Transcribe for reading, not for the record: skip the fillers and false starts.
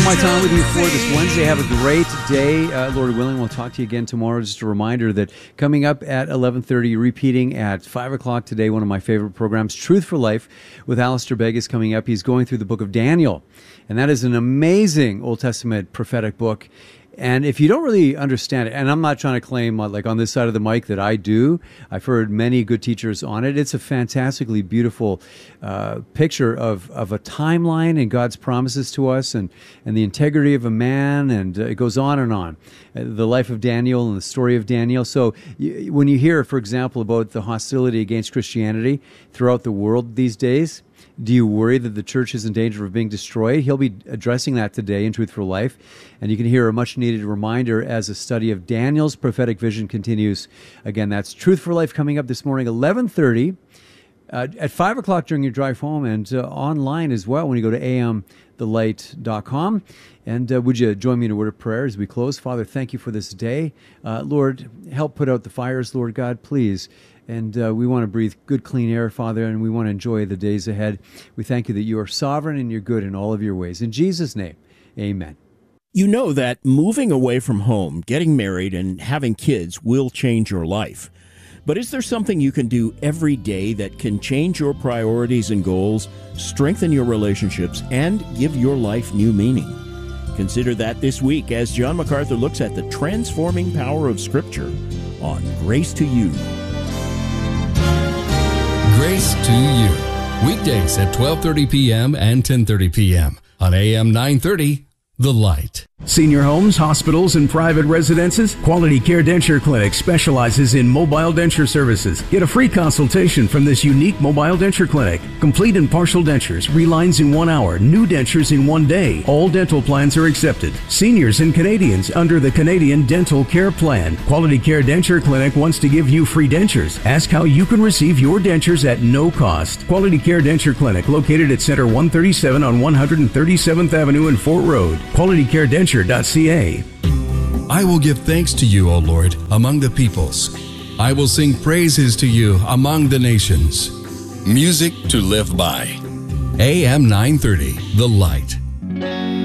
my time with you for this Wednesday. Have a great day. Lord willing, we'll talk to you again tomorrow. Just a reminder that coming up at 11:30, repeating at 5 o'clock today, one of my favorite programs, Truth for Life, with Alistair Begg is coming up. He's going through the book of Daniel, and that is an amazing Old Testament prophetic book. And if you don't really understand it, and I'm not trying to claim, like on this side of the mic, that I do. I've heard many good teachers on it. It's a fantastically beautiful picture of a timeline and God's promises to us and the integrity of a man, and it goes on and on. The life of Daniel and the story of Daniel. So when you hear, for example, about the hostility against Christianity throughout the world these days, do you worry that the church is in danger of being destroyed? He'll be addressing that today in Truth for Life. And you can hear a much-needed reminder as a study of Daniel's prophetic vision continues. Again, that's Truth for Life coming up this morning, 11:30, at 5 o'clock during your drive home, and online as well when you go to amthelight.com. And would you join me in a word of prayer as we close? Father, thank you for this day. Lord, help put out the fires, Lord God, please. And we want to breathe good, clean air, Father, and we want to enjoy the days ahead. We thank you that you are sovereign and you're good in all of your ways. In Jesus' name, amen. You know that moving away from home, getting married, and having kids will change your life. But is there something you can do every day that can change your priorities and goals, strengthen your relationships, and give your life new meaning? Consider that this week as John MacArthur looks at the transforming power of Scripture on Grace to You. Grace to You, weekdays at 12:30 p.m. and 10:30 p.m. on AM 930, The Light. Senior homes, hospitals, and private residences? Quality Care Denture Clinic specializes in mobile denture services. Get a free consultation from this unique mobile denture clinic. Complete and partial dentures, relines in 1 hour, new dentures in 1 day. All dental plans are accepted. Seniors and Canadians under the Canadian Dental Care Plan. Quality Care Denture Clinic wants to give you free dentures. Ask how you can receive your dentures at no cost. Quality Care Denture Clinic, located at Center 137 on 137th Avenue and Fort Road. QualityCareDenture.ca. I will give thanks to you, O Lord, among the peoples. I will sing praises to you among the nations. Music to live by. AM 930, The Light.